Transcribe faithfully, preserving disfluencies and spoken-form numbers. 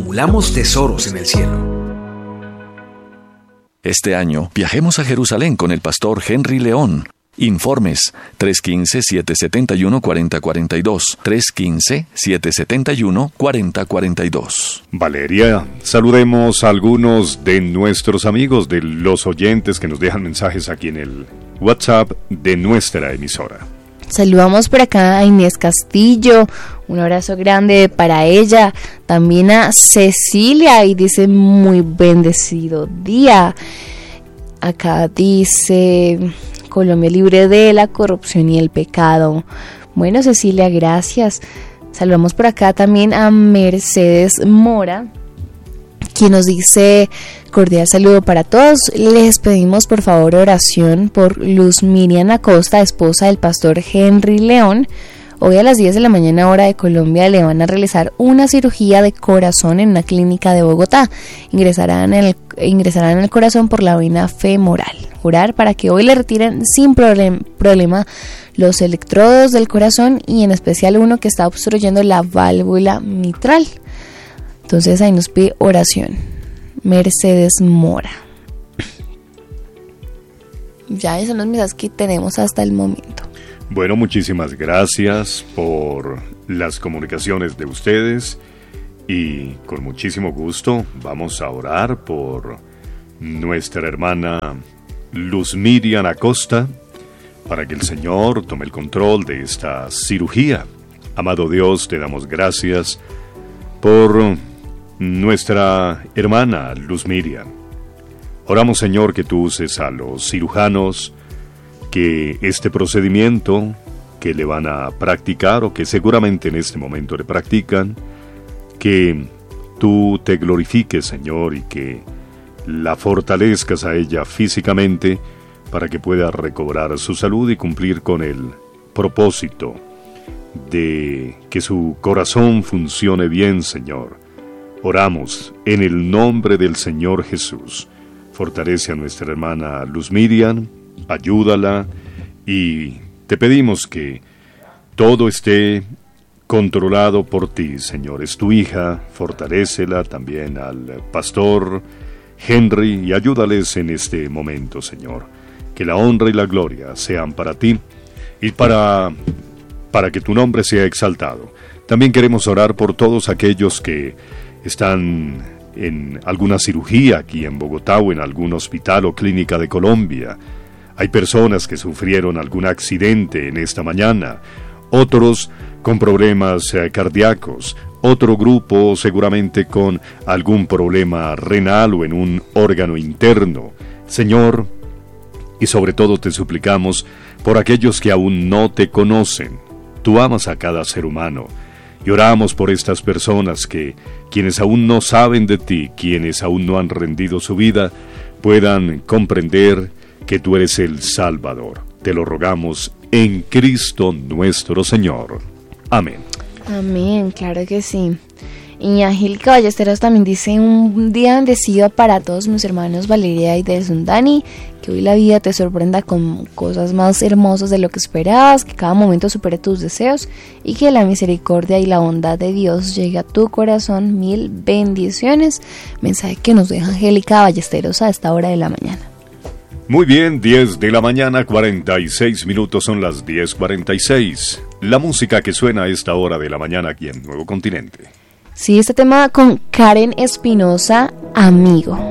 acumulamos tesoros en el cielo. Este año viajemos a Jerusalén con el pastor Henry León. Informes tres uno cinco, siete siete uno, cuatro cero cuatro dos, tres uno cinco, siete siete uno, cuatro cero cuatro dos. Valeria, saludemos a algunos de nuestros amigos, de los oyentes que nos dejan mensajes aquí en el WhatsApp de nuestra emisora. Saludamos por acá a Inés Castillo, un abrazo grande para ella, también a Cecilia, y dice muy bendecido día. Acá dice Colombia libre de la corrupción y el pecado. Bueno, Cecilia, gracias. Saludamos por acá también a Mercedes Mora, quien nos dice cordial saludo para todos. Les pedimos por favor oración por Luz Miriam Acosta, esposa del pastor Henry León. Hoy a las diez de la mañana hora de Colombia le van a realizar una cirugía de corazón en una clínica de Bogotá. Ingresarán en el, ingresarán en el corazón por la vena femoral. Orar para que hoy le retiren sin problem, problema los electrodos del corazón y en especial uno que está obstruyendo la válvula mitral. Entonces ahí nos pide oración. Mercedes Mora. Ya esos son los mensajes que tenemos hasta el momento. Bueno, muchísimas gracias por las comunicaciones de ustedes y con muchísimo gusto vamos a orar por nuestra hermana Luz Miriam Acosta para que el Señor tome el control de esta cirugía. Amado Dios, te damos gracias por nuestra hermana Luz Miriam. Oramos, Señor, que tú uses a los cirujanos, que este procedimiento que le van a practicar o que seguramente en este momento le practican, que tú te glorifiques, Señor, y que la fortalezcas a ella físicamente para que pueda recobrar su salud y cumplir con el propósito de que su corazón funcione bien, Señor. Oramos en el nombre del Señor Jesús. Fortalece a nuestra hermana Luz Miriam, ayúdala y te pedimos que todo esté controlado por ti, Señor. Es tu hija, fortalécela, también al pastor Henry y ayúdales en este momento, Señor. Que la honra y la gloria sean para ti y para, para que tu nombre sea exaltado. También queremos orar por todos aquellos que están en alguna cirugía aquí en Bogotá o en algún hospital o clínica de Colombia. Hay personas que sufrieron algún accidente en esta mañana, otros con problemas eh, cardíacos, otro grupo seguramente con algún problema renal o en un órgano interno. Señor, y sobre todo te suplicamos por aquellos que aún no te conocen. Tú amas a cada ser humano. Y oramos por estas personas que, quienes aún no saben de ti, quienes aún no han rendido su vida, puedan comprender que tú eres el Salvador. Te lo rogamos en Cristo nuestro Señor. Amén. Amén, claro que sí. Y Angélica Ballesteros también dice: un día bendecido para todos mis hermanos Valeria y Delson Dani, que hoy la vida te sorprenda con cosas más hermosas de lo que esperabas, que cada momento supere tus deseos y que la misericordia y la bondad de Dios llegue a tu corazón. Mil bendiciones. Mensaje que nos deja Angélica Ballesteros a esta hora de la mañana. Muy bien, diez de la mañana, cuarenta y seis minutos, son las diez cuarenta y seis. La música que suena a esta hora de la mañana aquí en Nuevo Continente. Sí, este tema con Karen Espinosa, Amigo.